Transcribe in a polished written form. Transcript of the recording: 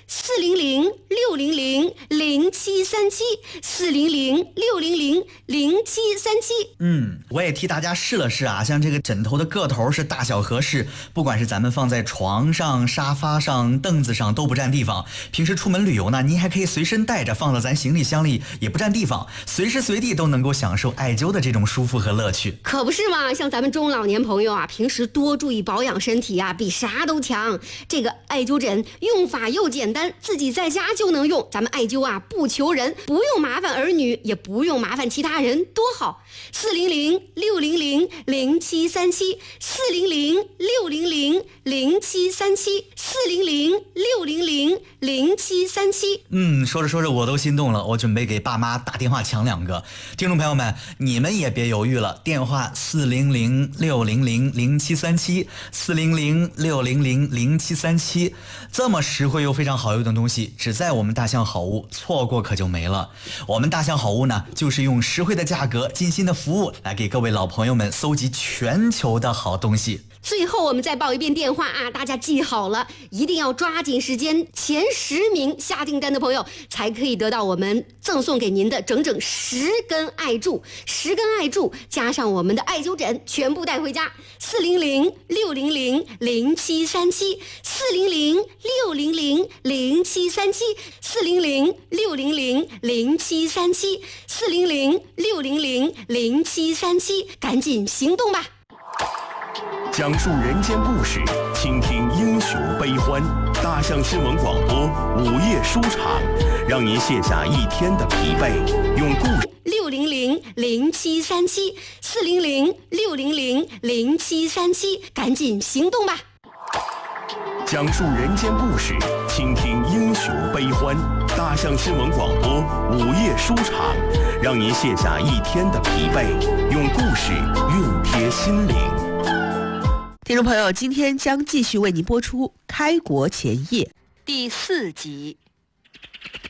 ，400-600-0737，400-600-0737。我也替大家试了试啊，像这个枕头的个头是大小合适，不管是咱们放在床上、沙发上、凳子上都不占地方。平时出门旅游呢，您还可以随身带着，放到咱行李箱里也不占地方，随时随地都能够享受艾灸的这种舒服和乐趣。 可不是嘛，像咱们中老年朋友啊，平时多注意保养身体啊，比啥都强。这个艾灸枕用法又简单，自己在家就能用。咱们艾灸啊不求人，不用麻烦儿女，也不用麻烦其他人，多好。 400-600-0737，400-600-0737，400-600-0737。说着说着我都心动了，我准备给爸妈打电话抢2个。听众朋友们，你们也别犹豫了，电话400-600-0737，400-600-0737，这么实惠又非常好用的东西，只在我们大象好物，错过可就没了。我们大象好物呢，就是用实惠的价格、尽心的服务来给各位老朋友们搜集全球的好东西。 最后我们再报一遍电话啊，大家记好了，一定要抓紧时间，前10名下订单的朋友才可以得到我们赠送给您的整整10根艾柱，10根艾柱加上我们的艾灸枕，全部带回家。400-600-0737，400-600-0737，400-600-0737，400-600-0737，赶紧行动吧！ 讲述人间故事，倾听英雄悲欢。大象新闻广播午夜书场，让您卸下一天的疲惫，用故事。 600-0737，400-600-0737，赶紧行动吧！ 讲述人间故事，倾听英雄悲欢。大象新闻广播午夜书场，让您卸下一天的疲惫，用故事熨贴心灵。 听众朋友，今天将继续为您播出《开国前夜》 第4集。